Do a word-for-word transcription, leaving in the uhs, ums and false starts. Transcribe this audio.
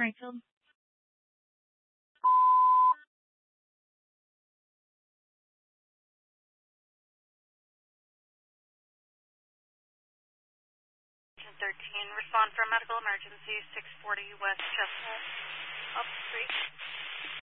Springfield. thirteen, respond for a medical emergency, six forty West Chestnut, up the street.